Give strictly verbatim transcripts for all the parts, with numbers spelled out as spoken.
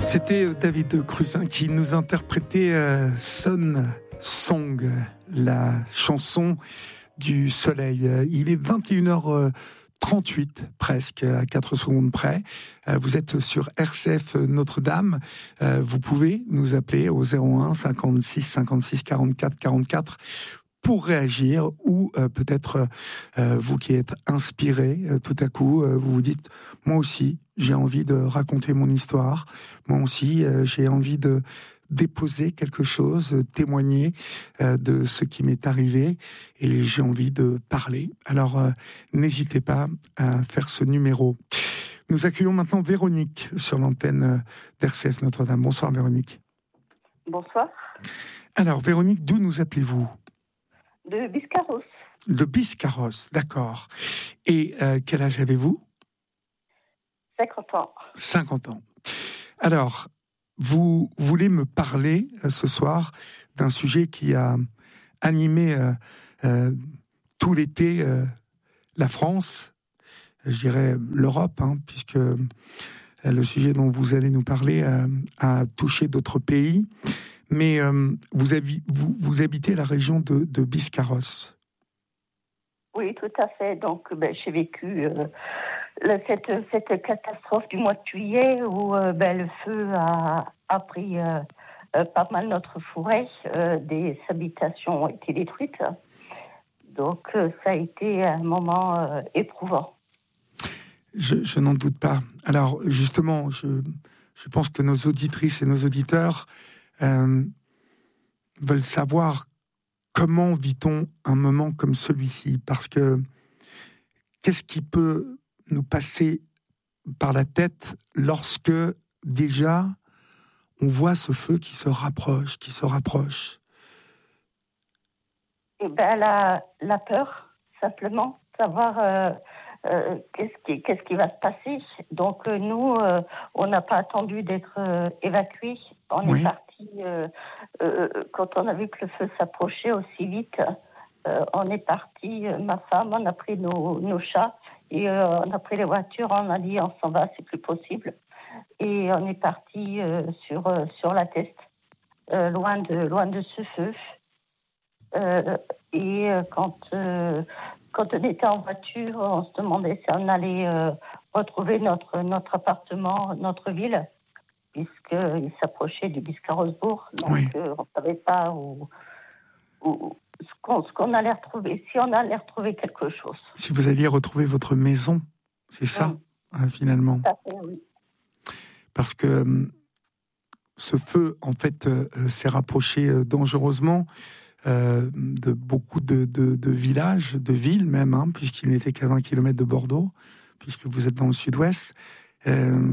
C'était David Cruzin qui nous interprétait euh, Sun Song, la chanson du soleil. Il est vingt et une heures trente-huit, presque, à quatre secondes près. Vous êtes sur R C F Notre-Dame. Vous pouvez nous appeler au zéro un cinquante-six cinquante-six quarante-quatre quarante-quatre pour réagir, ou euh, peut-être euh, vous qui êtes inspiré, euh, tout à coup, euh, vous vous dites, moi aussi, j'ai envie de raconter mon histoire, moi aussi, euh, j'ai envie de déposer quelque chose, euh, témoigner euh, de ce qui m'est arrivé, et j'ai envie de parler. Alors, euh, n'hésitez pas à faire ce numéro. Nous accueillons maintenant Véronique sur l'antenne d'R C F Notre-Dame. Bonsoir Véronique. Bonsoir. Alors Véronique, d'où nous appelez-vous ? De Biscarrosse. De Biscarrosse, d'accord. Et euh, quel âge avez-vous ? cinquante ans. cinquante ans. Alors, vous voulez me parler euh, ce soir d'un sujet qui a animé euh, euh, tout l'été euh, la France, je dirais l'Europe, hein, puisque euh, le sujet dont vous allez nous parler euh, a touché d'autres pays. Mais euh, vous, habi- vous, vous habitez la région de, de Biscarrosse. Oui, tout à fait. Donc, ben, j'ai vécu euh, le, cette, cette catastrophe du mois de juillet où euh, ben, le feu a, a pris euh, euh, pas mal notre forêt. Euh, des habitations ont été détruites. Donc, euh, ça a été un moment euh, éprouvant. Je, je n'en doute pas. Alors, justement, je, je pense que nos auditrices et nos auditeurs Euh, veulent savoir comment vit-on un moment comme celui-ci, parce que qu'est-ce qui peut nous passer par la tête lorsque déjà on voit ce feu qui se rapproche, qui se rapproche. Eh ben, la, la peur, simplement, savoir euh, euh, qu'est-ce qui, qu'est-ce qui va se passer. Donc euh, nous, euh, on n'a pas attendu d'être euh, évacués. On Oui. est parti euh, euh, quand on a vu que le feu s'approchait aussi vite. Euh, on est parti, euh, ma femme, on a pris nos, nos chats et euh, on a pris les voitures. On a dit on s'en va, c'est plus possible. Et on est parti euh, sur euh, sur la Teste, euh, loin de loin de ce feu. Euh, et euh, quand, euh, quand on était en voiture, on se demandait si on allait euh, retrouver notre, notre appartement, notre ville, puisqu'il s'approchait du Biscarrosse-Bourg. Donc, Oui. euh, on ne savait pas où, où, ce, qu'on, ce qu'on allait retrouver, si on allait retrouver quelque chose. Si vous alliez retrouver votre maison, c'est ça, Mmh. hein, finalement. Tout à fait, oui. Parce que euh, ce feu, en fait, euh, s'est rapproché euh, dangereusement Euh, de beaucoup de, de, de villages, de villes même, hein, puisqu'il n'était qu'à vingt kilomètres de Bordeaux, puisque vous êtes dans le sud-ouest. Euh,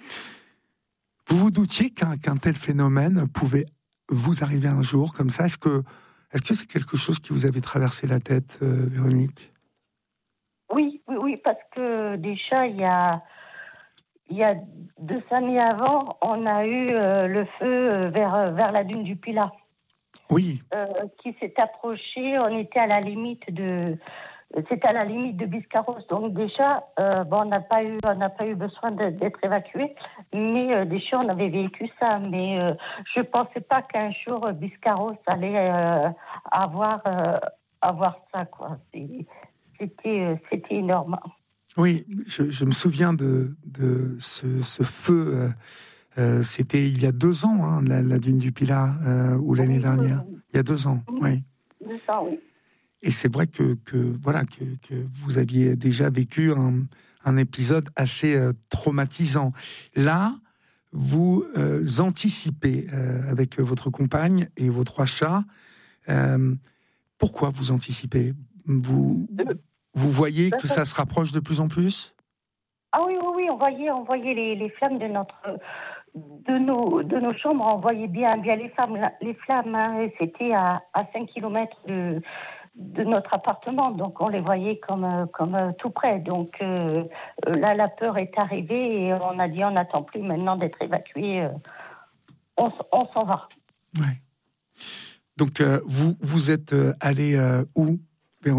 vous vous doutiez qu'un, qu'un tel phénomène pouvait vous arriver un jour comme ça ? Est-ce que, est-ce que c'est quelque chose qui vous avait traversé la tête, euh, Véronique ? Oui, oui, oui, parce que déjà, il y a, il y a deux années avant, on a eu euh, le feu vers, vers la dune du Pilat. Oui. Euh, qui s'est approché, on était à la limite de, c'était à la limite de Biscarrosse. Donc déjà, euh, bon, on n'a pas eu, on n'a pas eu besoin de, d'être évacué, mais euh, déjà on avait vécu ça. Mais euh, je pensais pas qu'un jour Biscarrosse allait euh, avoir, euh, avoir ça, quoi. C'est, c'était, euh, c'était énorme. Oui, je, je me souviens de, de ce, ce feu. Euh, euh, c'était il y a deux ans, hein, la, la dune du Pilat, euh, ou l'année Oui, dernière. oui, oui. Il y a deux ans, Mmh. oui. Deux ans, oui. Et c'est vrai que, que voilà que, que vous aviez déjà vécu un, un épisode assez euh, traumatisant. Là, vous euh, anticipez euh, avec votre compagne et vos trois chats. Euh, pourquoi vous anticipez ? Vous vous voyez que ça se rapproche de plus en plus ? Ah oui, oui, oui, on voyait, on voyait les, les flammes de notre, de nos, de nos chambres, on voyait bien, bien les flammes, les flammes. Hein, et c'était à, à cinq kilomètres de, de notre appartement, donc on les voyait comme, comme tout près. Donc euh, là, la peur est arrivée et on a dit, on n'attend plus maintenant d'être évacué, euh, on, on s'en va. Ouais. Donc euh, vous, vous êtes allé euh, où, Véronique ?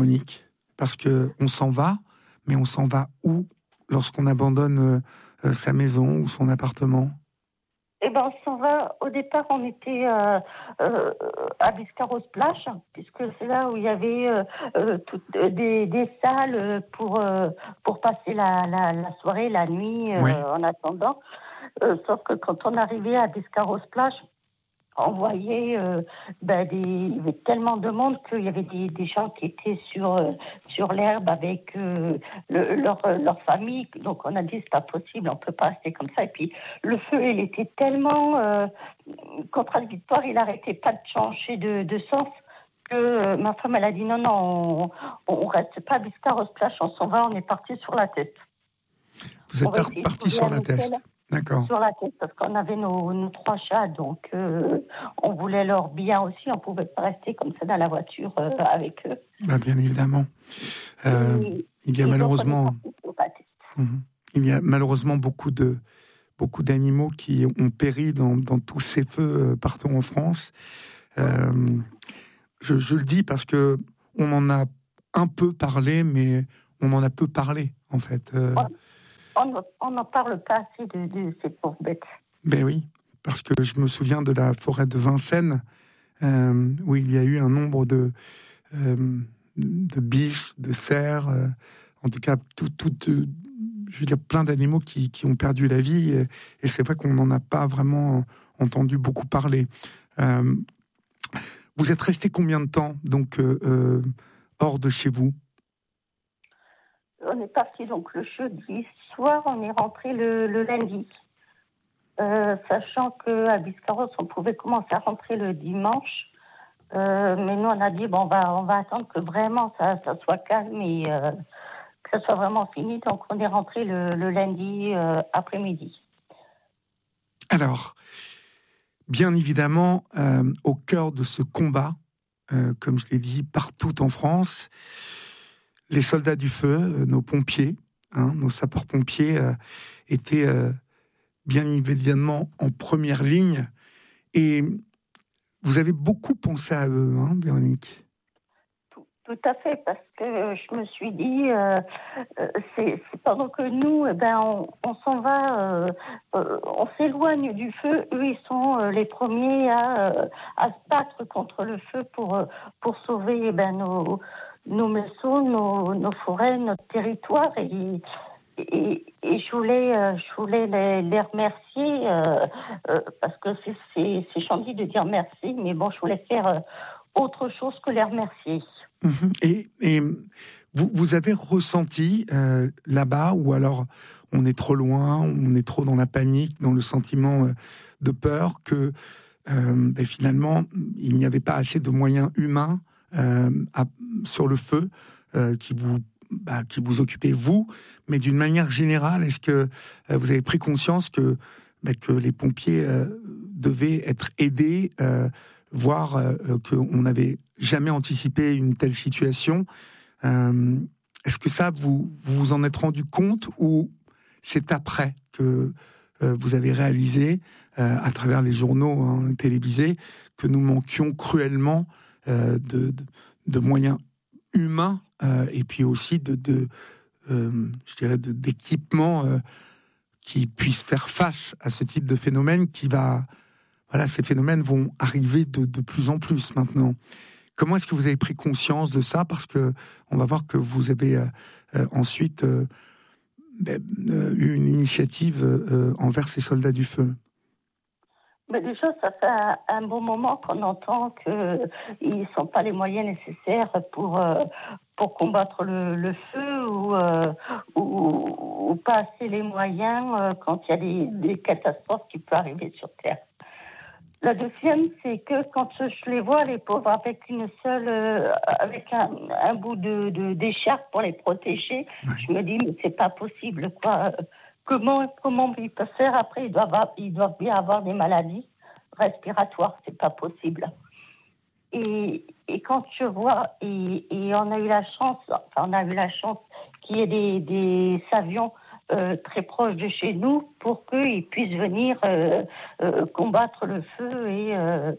Parce que on s'en va, mais on s'en va où lorsqu'on abandonne euh, sa maison ou son appartement ? Eh ben, on s'en va. Au départ, on était euh, euh, à Biscarrosse-Plage, puisque c'est là où il y avait euh, euh, toutes, euh, des, des salles pour, euh, pour passer la, la, la soirée, la nuit, Oui. euh, en attendant. Euh, sauf que quand on arrivait à Biscarrosse-Plage, on voyait euh, ben des, il y avait tellement de monde qu'il y avait des, des gens qui étaient sur, euh, sur l'herbe avec euh, le, leur, leur famille. Donc on a dit c'est pas possible, on peut pas rester comme ça. Et puis le feu, il était tellement euh, contradictoire, il n'arrêtait pas de changer de, de sens que euh, ma femme elle a dit non non, on, on reste pas à Biscarrosse-Plage, on s'en va, on est parti sur la tête. Vous êtes par- parti sur la tête. D'accord. Sur la tête, parce qu'on avait nos, nos trois chats, donc euh, on voulait leur bien aussi. On pouvait pas rester comme ça dans la voiture euh, avec eux. Bah, bien évidemment. Euh, et, il y a malheureusement, mmh, il y a malheureusement beaucoup de beaucoup d'animaux qui ont péri dans, dans tous ces feux euh, partout en France. Euh, je, je le dis parce que on en a un peu parlé, mais on en a peu parlé en fait. Euh, On n'en parle pas assez de, de ces pauvres bêtes. Ben oui, parce que je me souviens de la forêt de Vincennes, euh, où il y a eu un nombre de, euh, de biches, de cerfs, euh, en tout cas, tout, tout, euh, je veux dire, plein d'animaux qui, qui ont perdu la vie, et, et c'est vrai qu'on n'en a pas vraiment entendu beaucoup parler. Euh, vous êtes resté combien de temps, donc, euh, euh, hors de chez vous ? On est parti donc le jeudi soir, on est rentré le, le lundi. Euh, sachant qu'à Biscarrosse, on pouvait commencer à rentrer le dimanche. Euh, mais nous, on a dit, bon, on va, on va attendre que vraiment ça, ça soit calme et euh, que ça soit vraiment fini. Donc, on est rentré le, le lundi euh, après-midi. Alors, bien évidemment, euh, au cœur de ce combat, euh, comme je l'ai dit, partout en France, les soldats du feu, euh, nos pompiers, hein, nos sapeurs-pompiers, euh, étaient euh, bien évidemment en première ligne. Et vous avez beaucoup pensé à eux, hein, Véronique ? Tout, tout à fait, parce que je me suis dit, euh, c'est, c'est pendant que nous, eh ben, on, on s'en va, euh, euh, on s'éloigne du feu, eux, ils sont euh, les premiers à, euh, à se battre contre le feu pour, pour sauver eh ben, nos, nos maisons, nos, nos forêts, notre territoire. Et, et, et je voulais, euh, je voulais les, les remercier, euh, euh, parce que c'est, c'est, c'est gentil de dire merci, mais bon, je voulais faire euh, autre chose que les remercier. Et, et vous, vous avez ressenti euh, là-bas, ou alors on est trop loin, on est trop dans la panique, dans le sentiment euh, de peur, que euh, ben finalement, il n'y avait pas assez de moyens humains euh, à, sur le feu euh, qui vous bah, qui vous occupez vous, mais d'une manière générale, est-ce que euh, vous avez pris conscience que bah, que les pompiers euh, devaient être aidés, euh, voire euh, qu'on n'avait jamais anticipé une telle situation? euh, Est-ce que ça, vous, vous vous en êtes rendu compte, ou c'est après que euh, vous avez réalisé, euh, à travers les journaux hein, télévisés, que nous manquions cruellement euh, de, de, de moyens humains euh, et puis aussi de, de euh, je dirais, de, d'équipements euh, qui puissent faire face à ce type de phénomène qui va, voilà, ces phénomènes vont arriver de, de plus en plus maintenant. Comment est-ce que vous avez pris conscience de ça ? Parce que on va voir que vous avez euh, euh, ensuite euh, ben, euh, eu une initiative euh, envers ces soldats du feu. Mais déjà, ça fait un, un bon moment qu'on entend qu'ils ne sont pas les moyens nécessaires pour, euh, pour combattre le, le feu, ou, euh, ou, ou pas assez les moyens euh, quand il y a des, des catastrophes qui peuvent arriver sur Terre. La deuxième, c'est que quand je les vois, les pauvres, avec une seule, euh, avec un, un bout de, de, d'écharpe pour les protéger, ouais. Je me dis, mais c'est pas possible, quoi. Comment, comment ils peuvent faire après? Ils doivent, avoir, ils doivent bien avoir des maladies respiratoires, c'est pas possible. Et, et quand je vois, et, et on a eu la chance, enfin on a eu la chance qu'il y ait des, des avions euh, très proches de chez nous pour qu'ils puissent venir euh, euh, combattre le feu. Et euh,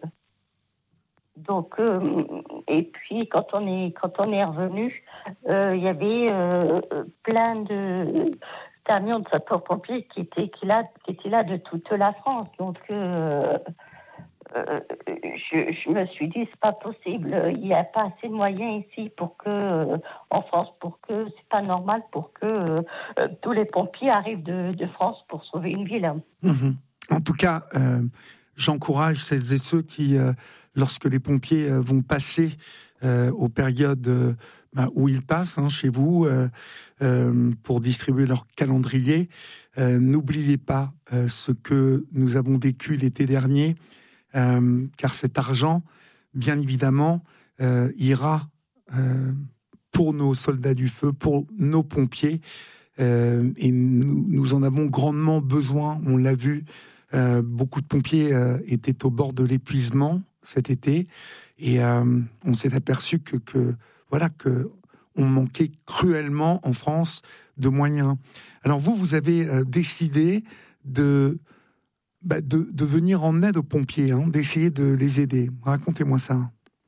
donc, euh, et puis quand on est quand on est revenu, euh, il y avait euh, plein de camion de sapeurs-pompiers qui était, qui, là, qui était là de toute la France. Donc, euh, euh, je, je me suis dit, c'est pas possible. Il n'y a pas assez de moyens ici pour que, euh, en France, pour que c'est pas normal pour que euh, tous les pompiers arrivent de, de France pour sauver une ville. Mmh. En tout cas, euh, j'encourage celles et ceux qui, euh, lorsque les pompiers euh, vont passer euh, aux périodes euh, bah, où ils passent hein, chez vous euh, euh, pour distribuer leur calendrier, euh, n'oubliez pas euh, ce que nous avons vécu l'été dernier, euh, car cet argent, bien évidemment, euh, ira euh, pour nos soldats du feu, pour nos pompiers, euh, et nous, nous en avons grandement besoin, on l'a vu. Euh, beaucoup de pompiers euh, étaient au bord de l'épuisement cet été et euh, on s'est aperçu que, que voilà que on manquait cruellement en France de moyens. Alors vous, vous avez euh, décidé de, bah, de de venir en aide aux pompiers, hein, d'essayer de les aider. Racontez-moi ça.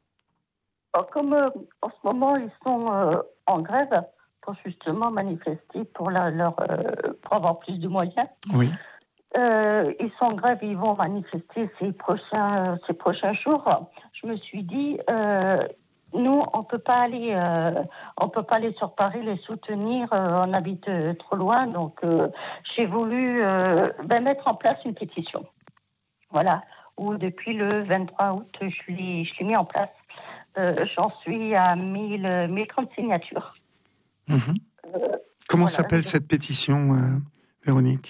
Alors, comme euh, en ce moment ils sont euh, en grève pour justement manifester pour la, leur euh, pour avoir plus de moyens. Oui. Euh, ils sont en grève, ils vont manifester ces prochains, ces prochains jours. Je me suis dit, euh, nous, on peut pas aller, euh, on peut pas aller sur Paris les soutenir. Euh, on habite euh, trop loin, donc euh, j'ai voulu euh, ben, mettre en place une pétition. Voilà, où depuis le vingt-trois août, je l'ai, je l'ai mis en place. Euh, j'en suis à mille, mille trente signatures. Mmh. Euh, Comment voilà, s'appelle cette pétition, euh, Véronique ?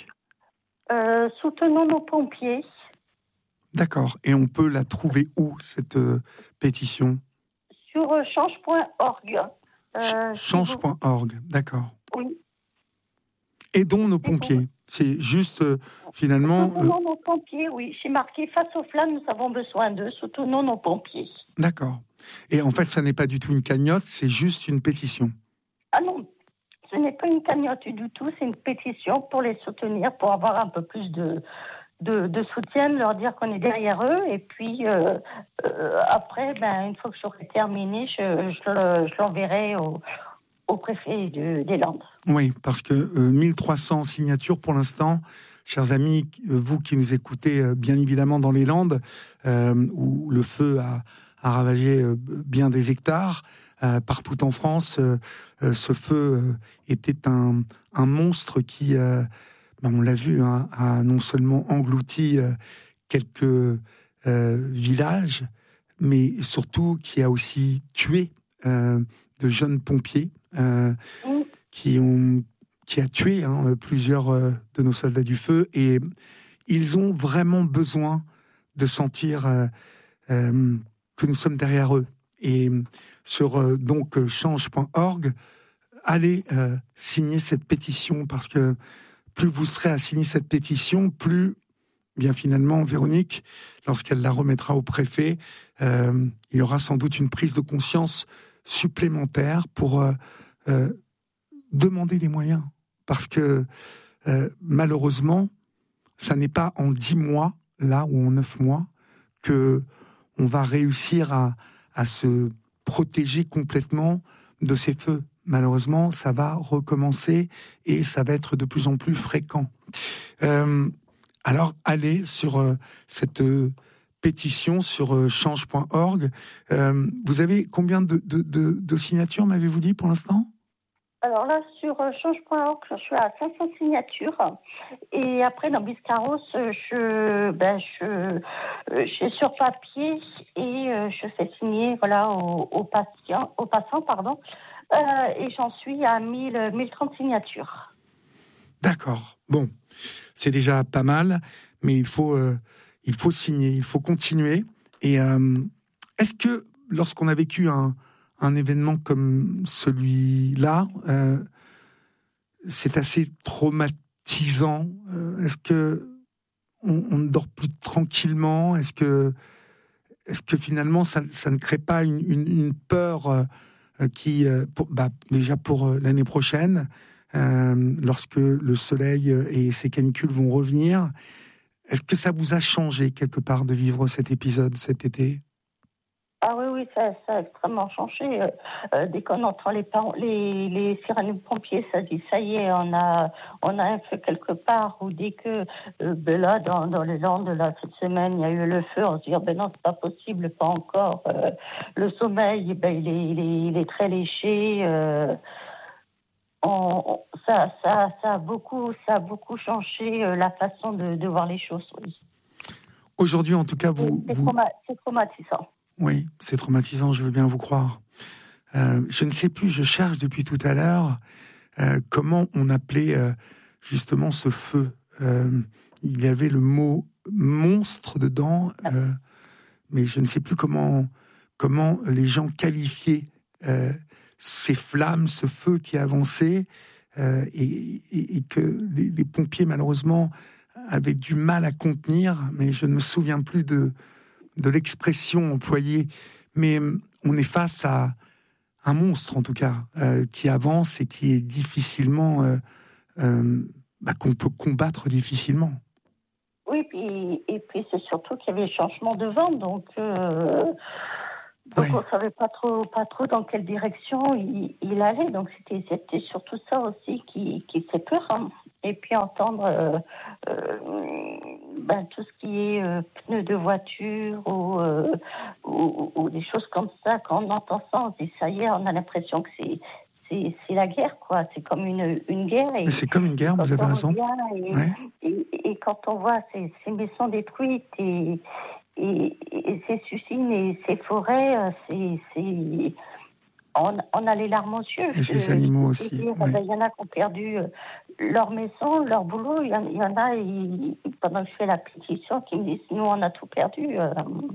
Euh, soutenons nos pompiers. D'accord. Et on peut la trouver où, cette euh, pétition ? Sur euh, change point org. Euh, change point org, vous... d'accord. Oui. Aidons nos pompiers. C'est juste, euh, finalement... Soutenons euh... nos pompiers, oui. J'ai marqué « Face aux flammes, nous avons besoin d'eux. Soutenons nos pompiers ». D'accord. Et en fait, ça n'est pas du tout une cagnotte, c'est juste une pétition. Ah non, ce n'est pas une cagnotte du tout, c'est une pétition pour les soutenir, pour avoir un peu plus de, de, de soutien, leur dire qu'on est derrière eux. Et puis, euh, euh, après, ben, une fois que j'aurai terminé, je, je, je l'enverrai au, au préfet de, des Landes. Oui, parce que euh, mille trois cents signatures pour l'instant, chers amis, vous qui nous écoutez euh, bien évidemment dans les Landes, euh, où le feu a, a ravagé euh, bien des hectares, Euh, partout en France, euh, euh, ce feu euh, était un, un monstre qui, euh, ben on l'a vu, hein, a non seulement englouti euh, quelques euh, villages, mais surtout qui a aussi tué euh, de jeunes pompiers, euh, mmh. qui, ont, qui a tué hein, plusieurs euh, de nos soldats du feu. Et ils ont vraiment besoin de sentir euh, euh, que nous sommes derrière eux. Et sur euh, donc change point org, allez euh, signer cette pétition, parce que plus vous serez à signer cette pétition, plus, bien finalement, Véronique, lorsqu'elle la remettra au préfet, euh, il y aura sans doute une prise de conscience supplémentaire pour euh, euh, demander des moyens. Parce que euh, malheureusement, ça n'est pas en dix mois, là, ou en neuf mois, que on va réussir à à se protéger complètement de ces feux. Malheureusement, ça va recommencer et ça va être de plus en plus fréquent. Euh, alors, allez sur euh, cette euh, pétition sur euh, change point org. Euh, vous avez combien de, de, de, de signatures, m'avez-vous dit, pour l'instant ? Alors là, sur euh, change point org, je suis à cinq cents signatures. Et après, dans Biscarros, je, ben, je, je suis sur papier et euh, je fais signer voilà, aux, aux, patients, aux passants. Pardon, euh, et j'en suis à mille, mille trente signatures. D'accord. Bon, c'est déjà pas mal, mais il faut, euh, il faut signer, il faut continuer. Et euh, est-ce que lorsqu'on a vécu un... un événement comme celui-là, euh, c'est assez traumatisant. Euh, est-ce que on, on ne dort plus tranquillement ? Est-ce que, est-ce que finalement ça, ça ne crée pas une, une, une peur euh, qui, euh, pour, bah, déjà pour euh, l'année prochaine, euh, lorsque le soleil et ses canicules vont revenir, est-ce que ça vous a changé quelque part de vivre cet épisode cet été ? Ah oui, oui, oui, ça, ça a extrêmement changé. Euh, dès qu'on entend les, les, les sirènes pompiers, ça dit ça y est, on a, on a un feu quelque part. Ou dès que, euh, ben là, dans, dans les Landes, là, cette semaine, il y a eu le feu, on se dit, ben non, c'est pas possible, pas encore. Euh, le sommeil, ben, il, est, il, est, il est très léché. Euh, on, on, ça, ça, ça, a beaucoup, ça a beaucoup changé euh, la façon de, de voir les choses, oui. Aujourd'hui, en tout cas, vous... C'est, vous... trauma- c'est traumatisant. Oui, c'est traumatisant, je veux bien vous croire. Euh, je ne sais plus, je cherche depuis tout à l'heure euh, comment on appelait euh, justement ce feu. Euh, il y avait le mot monstre dedans, euh, mais je ne sais plus comment, comment les gens qualifiaient euh, ces flammes, ce feu qui avançait, euh, et, et, et que les, les pompiers, malheureusement, avaient du mal à contenir, mais je ne me souviens plus de, de l'expression employée. Mais on est face à un monstre, en tout cas, euh, qui avance et qui est difficilement... Euh, euh, bah, qu'on peut combattre difficilement. Oui, puis, et puis c'est surtout qu'il y avait changement de vent, donc, euh, donc ouais. on ne savait pas trop, pas trop dans quelle direction il, il allait. Donc c'était, c'était surtout ça aussi qui, qui fait peur. Hein. Et puis entendre euh, euh, ben, tout ce qui est euh, pneus de voiture ou, euh, ou, ou des choses comme ça, quand on entend ça, on se dit ça y est, on a l'impression que c'est, c'est, c'est la guerre, quoi. C'est comme une, une guerre. Et, c'est comme une guerre, vous avez raison. Et, ouais. et, et quand on voit ces, ces maisons détruites et, et, et ces usines et ces forêts, c'est... c'est On, on a les larmes aux yeux. Et ces animaux aussi. Il ouais. ben, y en a qui ont perdu leur maison, leur boulot. Il y, y en a, ils, pendant que je fais la pétition, qui me disent, nous, on a tout perdu. Euh...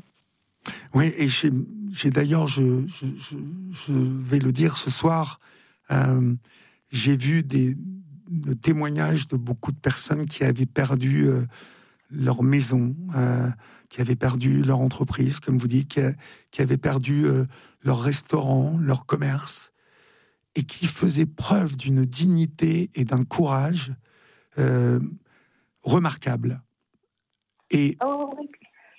Oui, et j'ai, j'ai d'ailleurs, je, je, je, je vais le dire ce soir, euh, j'ai vu des, des témoignages de beaucoup de personnes qui avaient perdu euh, leur maison, euh, qui avaient perdu leur entreprise, comme vous dites, qui, qui avaient perdu... Euh, leur restaurant, leur commerce, et qui faisaient preuve d'une dignité et d'un courage euh, remarquable. Et, oh, oui.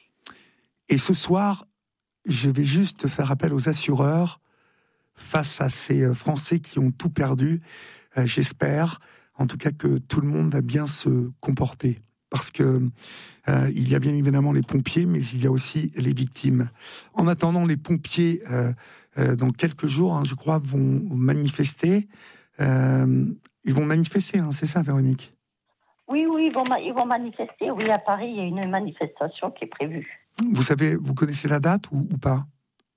et ce soir, je vais juste faire appel aux assureurs face à ces Français qui ont tout perdu. Euh, j'espère, en tout cas, que tout le monde va bien se comporter. Parce que euh, il y a bien évidemment les pompiers, mais il y a aussi les victimes. En attendant, les pompiers, euh, euh, dans quelques jours, hein, je crois, vont manifester. Euh, ils vont manifester, hein, c'est ça, Véronique ? Oui, oui, ils vont, ma- ils vont manifester. Oui, à Paris, il y a une manifestation qui est prévue. Vous savez, vous connaissez la date ou, ou pas ?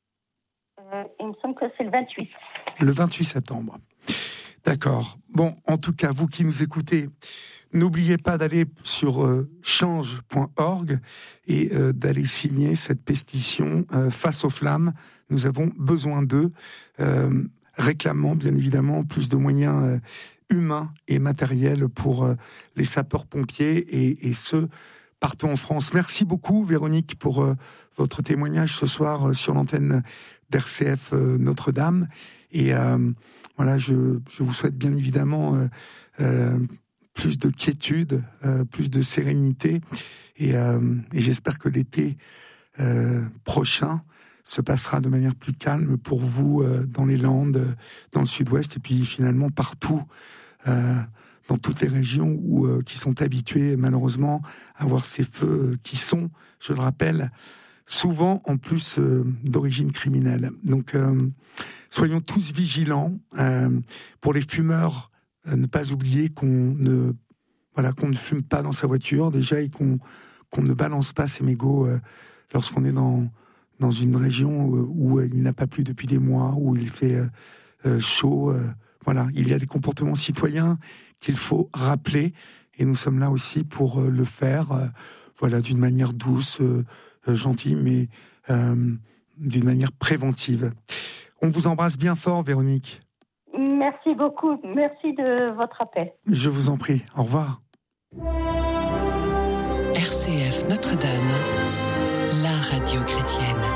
euh, Il me semble que c'est le vingt-huit. Le vingt-huit septembre. D'accord. Bon, en tout cas, vous qui nous écoutez, n'oubliez pas d'aller sur euh, change point org et euh, d'aller signer cette pétition euh, face aux flammes. Nous avons besoin d'eux, euh, réclamant bien évidemment plus de moyens euh, humains et matériels pour euh, les sapeurs-pompiers et, et ceux partout en France. Merci beaucoup Véronique pour euh, votre témoignage ce soir euh, sur l'antenne d'R C F euh, Notre-Dame. Et euh, voilà, je, je vous souhaite bien évidemment... Euh, euh, plus de quiétude, euh, plus de sérénité, et, euh, et j'espère que l'été euh, prochain se passera de manière plus calme pour vous euh, dans les Landes, dans le Sud-Ouest, et puis finalement partout, euh, dans toutes les régions où, euh, qui sont habituées malheureusement à voir ces feux qui sont, je le rappelle, souvent en plus euh, d'origine criminelle. Donc euh, soyons tous vigilants euh, pour les fumeurs. Euh, ne pas oublier qu'on ne, voilà, qu'on ne fume pas dans sa voiture déjà et qu'on, qu'on ne balance pas ses mégots euh, lorsqu'on est dans, dans une région où, où il n'a pas plu depuis des mois, où il fait euh, euh, chaud. Euh, voilà, il y a des comportements citoyens qu'il faut rappeler et nous sommes là aussi pour euh, le faire euh, voilà, d'une manière douce, euh, euh, gentille, mais euh, d'une manière préventive. On vous embrasse bien fort, Véronique. Merci beaucoup. Merci de votre appel. Je vous en prie. Au revoir. R C F Notre-Dame, la radio chrétienne.